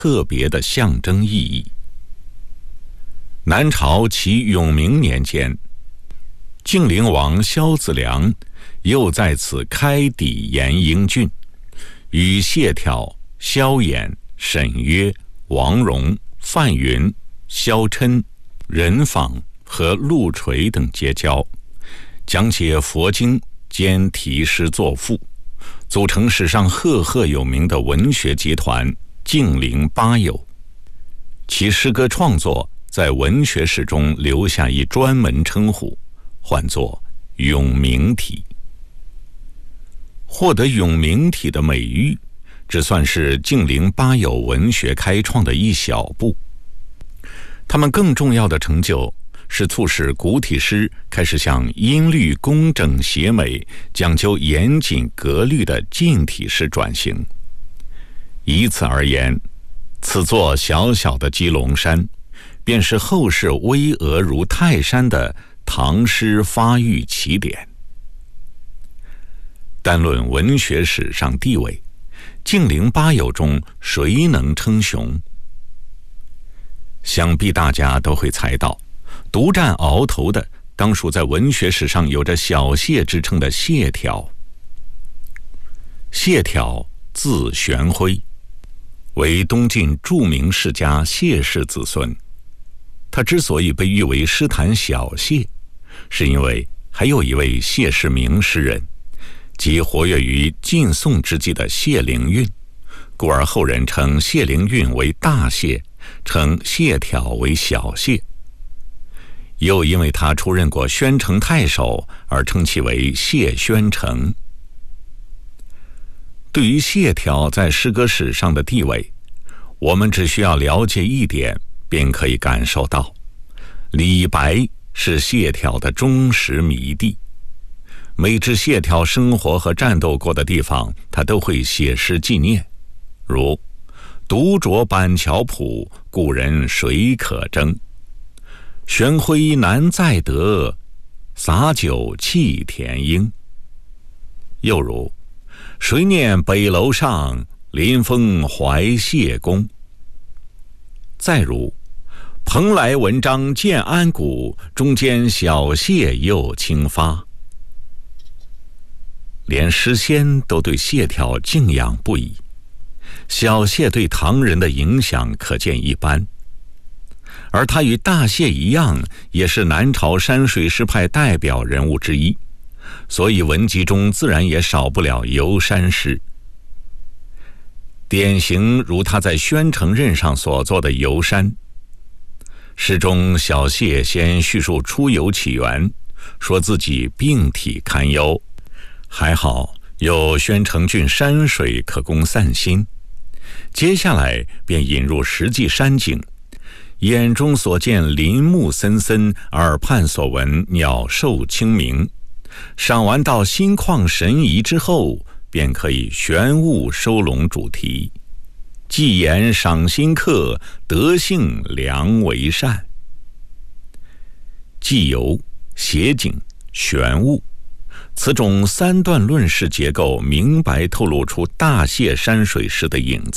特别的象征意义。南朝齐永明年间，晋灵王萧子良又在此开抵延英郡，与谢朓、萧衍、沈约、王戎、范云、萧琛、任访和陆垂等结交，讲解佛经兼题诗作赋，组成史上赫赫有名的文学集团晋灵八友。其诗歌创作在文学史中留下一专门称呼，唤作永明体。获得永明体的美誉，只算是晋灵八友文学开创的一小步。他们更重要的成就是促使古体诗开始向音律工整协美、讲究严谨格律的近体诗转型。以此而言，此座小小的鸡笼山，便是后世巍峨如泰山的唐诗发育起点。单论文学史上地位，晋灵八友中谁能称雄？想必大家都会猜到，独占鳌头的当属在文学史上有着小谢之称的谢朓。谢朓字玄辉，为东晋著名诗家谢氏子孙。他之所以被誉为诗坛小谢，是因为还有一位谢氏名诗人，即活跃于晋宋之际的谢灵运，故而后人称谢灵运为大谢，称谢朓为小谢。又因为他出任过宣城太守，而称其为谢宣城。对于谢朓在诗歌史上的地位，我们只需要了解一点，便可以感受到，李白是谢朓的忠实迷弟。每至谢朓生活和战斗过的地方，他都会写诗纪念，如独酌板桥浦，故人谁可争？玄辉难再得，洒酒弃田英。又如谁念北楼上，临风怀谢公。再如蓬莱文章建安骨，中间小谢又轻发。连诗仙都对谢朓敬仰不已，小谢对唐人的影响可见一斑。而他与大谢一样，也是南朝山水诗派代表人物之一，所以文集中自然也少不了游山诗。典型如他在宣城任上所作的《游山》。诗中小谢先叙述出游起源，说自己病体堪忧，还好有宣城郡山水可供散心。接下来便引入实际山景，眼中所见林木森森，耳畔所闻鸟兽清明。赏完到心旷神怡之后，便可以玄悟收拢主题，既言赏心客，德性良为善。既游、写景、玄悟，此种三段论式结构明白透露出大谢山水诗的影子。